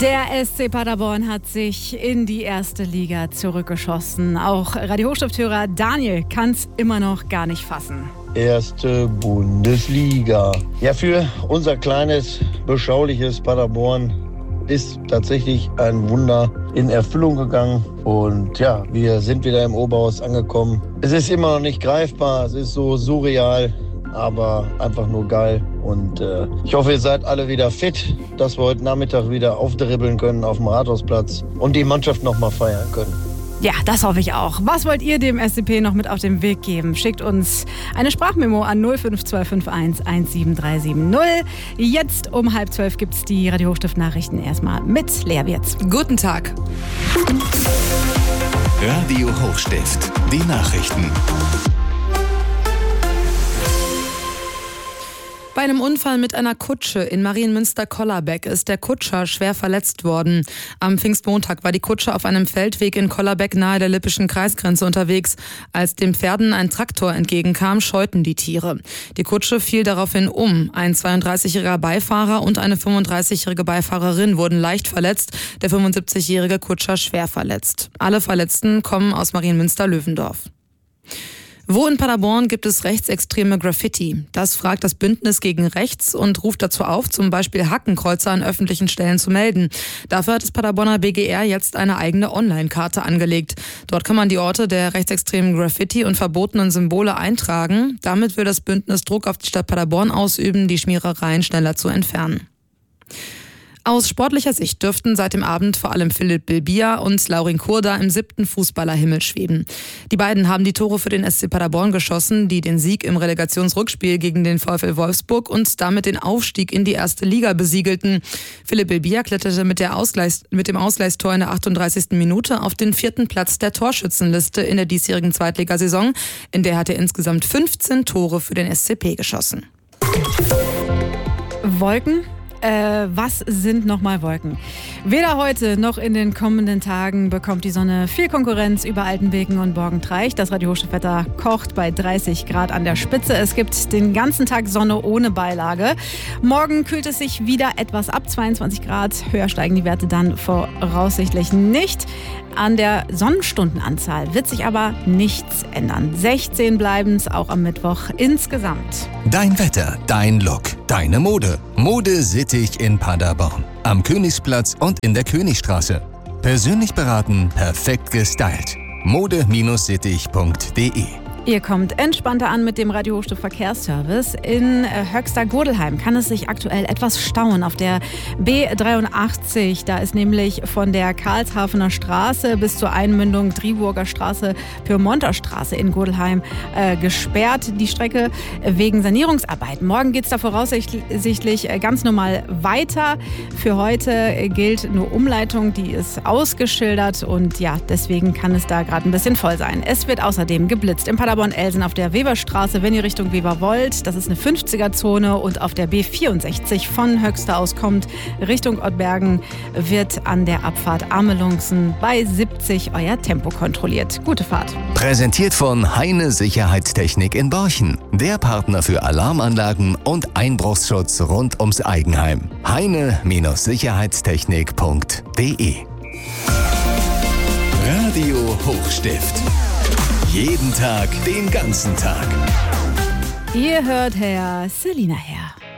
Der SC Paderborn hat sich in die erste Liga zurückgeschossen. Auch Radio Hochstift-Hörer Daniel kann es immer noch gar nicht fassen. Erste Bundesliga. Ja, für unser kleines, beschauliches Paderborn ist tatsächlich ein Wunder in Erfüllung gegangen. Und ja, wir sind wieder im Oberhaus angekommen. Es ist immer noch nicht greifbar, es ist so surreal, aber einfach nur geil. Und ich hoffe, ihr seid alle wieder fit, dass wir heute Nachmittag wieder aufdribbeln können auf dem Rathausplatz und die Mannschaft noch mal feiern können. Ja, das hoffe ich auch. Was wollt ihr dem SCP noch mit auf den Weg geben? Schickt uns eine Sprachmemo an 05251 17370. Jetzt um 11:30 gibt es die Radio Hochstift-Nachrichten erstmal mit Lea Wirz. Guten Tag. Radio Hochstift, die Nachrichten. Bei einem Unfall mit einer Kutsche in Marienmünster-Kollerbeck ist der Kutscher schwer verletzt worden. Am Pfingstmontag war die Kutsche auf einem Feldweg in Kollerbeck nahe der Lippischen Kreisgrenze unterwegs. Als den Pferden ein Traktor entgegenkam, scheuten die Tiere. Die Kutsche fiel daraufhin um. Ein 32-jähriger Beifahrer und eine 35-jährige Beifahrerin wurden leicht verletzt, der 75-jährige Kutscher schwer verletzt. Alle Verletzten kommen aus Marienmünster-Löwendorf. Wo in Paderborn gibt es rechtsextreme Graffiti? Das fragt das Bündnis gegen Rechts und ruft dazu auf, zum Beispiel Hakenkreuze an öffentlichen Stellen zu melden. Dafür hat das Paderborner BGR jetzt eine eigene Online-Karte angelegt. Dort kann man die Orte der rechtsextremen Graffiti und verbotenen Symbole eintragen. Damit will das Bündnis Druck auf die Stadt Paderborn ausüben, die Schmierereien schneller zu entfernen. Aus sportlicher Sicht dürften seit dem Abend vor allem Philipp Bilbia und Laurin Kurda im 7. Fußballerhimmel schweben. Die beiden haben die Tore für den SC Paderborn geschossen, die den Sieg im Relegationsrückspiel gegen den VfL Wolfsburg und damit den Aufstieg in die erste Liga besiegelten. Philipp Bilbia kletterte mit dem Ausgleichstor in der 38. Minute auf den 4. Platz der Torschützenliste in der diesjährigen Zweitligasaison. In der hat er insgesamt 15 Tore für den SCP geschossen. Wolken? Was sind nochmal Wolken? Weder heute noch in den kommenden Tagen bekommt die Sonne viel Konkurrenz über Altenbeken und Borgentreich. Das Radio Hochstift-Wetter kocht bei 30 Grad an der Spitze. Es gibt den ganzen Tag Sonne ohne Beilage. Morgen kühlt es sich wieder etwas ab, 22 Grad. Höher steigen die Werte dann voraussichtlich nicht. An der Sonnenstundenanzahl wird sich aber nichts ändern. 16 bleiben es auch am Mittwoch insgesamt. Dein Wetter, dein Look, deine Mode. Mode Sittich in Paderborn. Am Königsplatz und in der Königstraße. Persönlich beraten, perfekt gestylt. mode-sittich.de. Ihr kommt entspannter an mit dem Radio Hochstift Verkehrsservice. In Höxter-Godelheim kann es sich aktuell etwas stauen auf der B83. Da ist nämlich von der Karlshafener Straße bis zur Einmündung Driburger Straße, Pyrmonter Straße in Godelheim gesperrt. Die Strecke wegen Sanierungsarbeiten. Morgen geht es da voraussichtlich ganz normal weiter. Für heute gilt nur Umleitung, die ist ausgeschildert und ja, deswegen kann es da gerade ein bisschen voll sein. Es wird außerdem geblitzt im Paderborn-Elsen auf der Weberstraße, wenn ihr Richtung Weber wollt. Das ist eine 50er-Zone und auf der B64 von Höxter aus kommt Richtung Ottbergen, wird an der Abfahrt Amelungsen bei 70 euer Tempo kontrolliert. Gute Fahrt. Präsentiert von Heine Sicherheitstechnik in Borchen. Der Partner für Alarmanlagen und Einbruchsschutz rund ums Eigenheim. Heine-Sicherheitstechnik.de. Radio Hochstift. Jeden Tag, den ganzen Tag. Ihr hört Herr Selina her.